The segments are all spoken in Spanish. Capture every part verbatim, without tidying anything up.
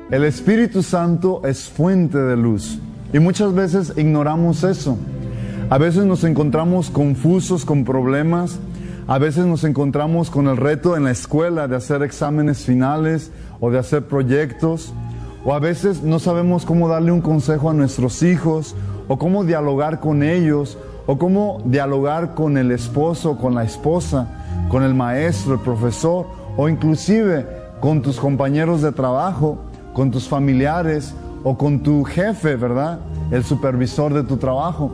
El Espíritu Santo es fuente de luz. Y muchas veces ignoramos eso. A veces nos encontramos confusos con problemas. A veces nos encontramos con el reto en la escuela de hacer exámenes finales o de hacer proyectos. O a veces no sabemos cómo darle un consejo a nuestros hijos, o cómo dialogar con ellos, o cómo dialogar con el esposo, con la esposa, con el maestro, el profesor, o inclusive con tus compañeros de trabajo, con tus familiares, o con tu jefe, ¿verdad? El supervisor de tu trabajo.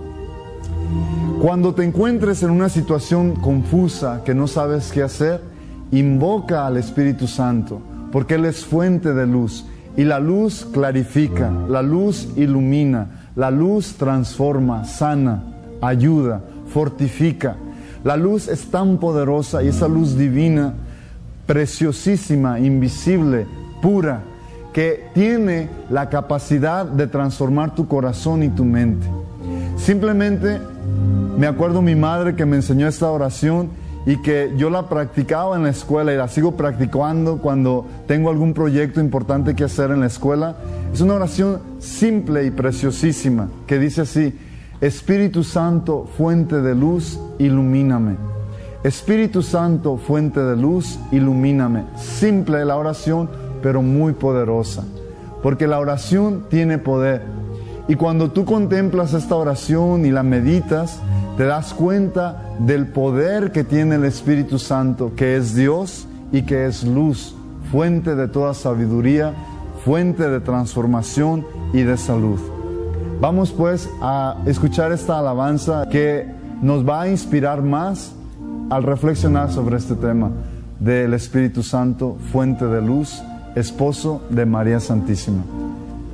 Cuando te encuentres en una situación confusa que no sabes qué hacer, invoca al Espíritu Santo, porque Él es fuente de luz. Y la luz clarifica, la luz ilumina, la luz transforma, sana, ayuda, fortifica. La luz es tan poderosa y esa luz divina, preciosísima, invisible, pura, que tiene la capacidad de transformar tu corazón y tu mente. Simplemente me acuerdo mi madre que me enseñó esta oración y que yo la practicaba en la escuela y la sigo practicando cuando tengo algún proyecto importante que hacer en la escuela. Es una oración simple y preciosísima que dice así: Espíritu Santo, fuente de luz, ilumíname. Espíritu Santo, fuente de luz, ilumíname. Simple la oración, pero muy poderosa, porque la oración tiene poder. Y cuando tú contemplas esta oración y la meditas, te das cuenta del poder que tiene el Espíritu Santo, que es Dios y que es luz, fuente de toda sabiduría, fuente de transformación y de salud. Vamos pues a escuchar esta alabanza que nos va a inspirar más al reflexionar sobre este tema del Espíritu Santo, fuente de luz, esposo de María Santísima.